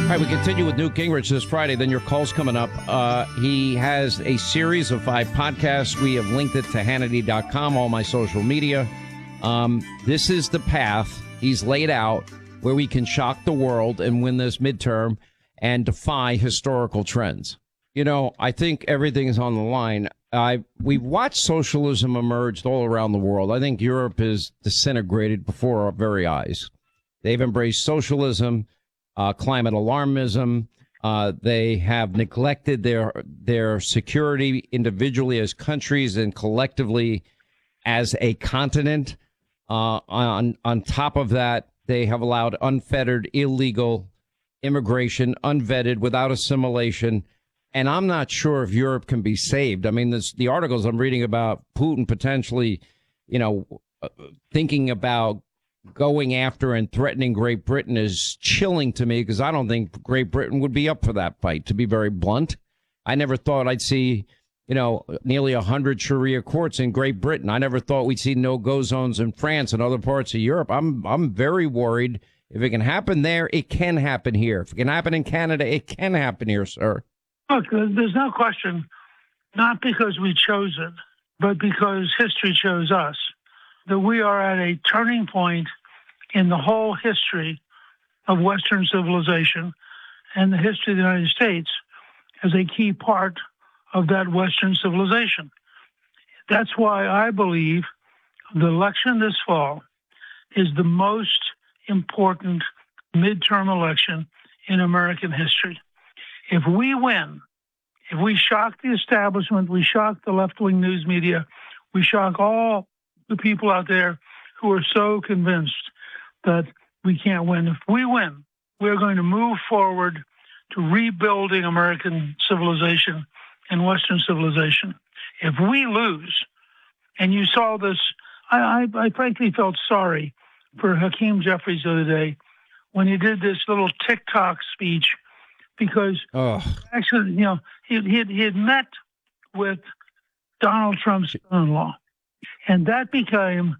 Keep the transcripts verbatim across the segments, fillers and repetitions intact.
All right, we continue with Newt Gingrich this Friday. Then your call's coming up. Uh, he has a series of five podcasts. We have linked it to Hannity dot com, all my social media. Um, this is the path he's laid out where we can shock the world and win this midterm and defy historical trends. You know, I think everything is on the line. I we've watched socialism emerge all around the world. I think Europe is disintegrated before our very eyes. They've embraced socialism. Uh, climate alarmism. Uh, they have neglected their their security individually as countries and collectively as a continent. Uh, on on top of that, they have allowed unfettered, illegal immigration, unvetted, without assimilation. And I'm not sure if Europe can be saved. I mean, this, the articles I'm reading about Putin potentially, you know, uh, thinking about going after and threatening Great Britain is chilling to me, because I don't think Great Britain would be up for that fight, to be very blunt. I never thought I'd see, you know, nearly one hundred Sharia courts in Great Britain. I never thought we'd see no-go zones in France and other parts of Europe. I'm I'm very worried. If it can happen there, it can happen here. If it can happen in Canada, it can happen here, sir. Look, there's no question, not because we chose it, but because history chose us, that we are at a turning point in the whole history of Western civilization, and the history of the United States as a key part of that Western civilization. That's why I believe the election this fall is the most important midterm election in American history. If we win, if we shock the establishment, we shock the left-wing news media, we shock all the people out there who are so convinced that we can't win. If we win, we're going to move forward to rebuilding American civilization and Western civilization. If we lose, and you saw this, I, I, I frankly felt sorry for Hakeem Jeffries the other day when he did this little TikTok speech, because oh. actually, you know, he, he, had, he had met with Donald Trump's son-in-law, and that became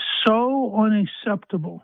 so unacceptable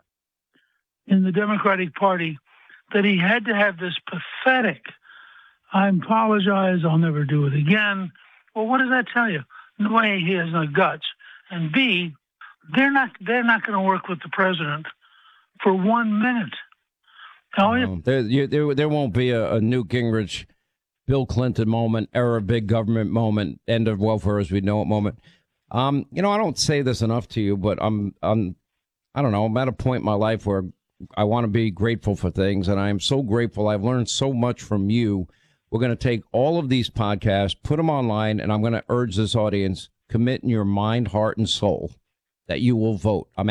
in the Democratic Party that he had to have this pathetic, I apologize, I'll never do it again. Well, what does that tell you? A, he has no guts, and B, they're not they're not going to work with the president for one minute. Now, no, there, you, there, there won't be a, a Newt Gingrich, Bill Clinton moment, era big government moment, end of welfare as we know it moment. Um, you know, I don't say this enough to you, but I'm, I'm, I don't know, I'm at a point in my life where I want to be grateful for things, and I am so grateful. I've learned so much from you. We're going to take all of these podcasts, put them online, and I'm going to urge this audience, commit in your mind, heart, and soul that you will vote. I'm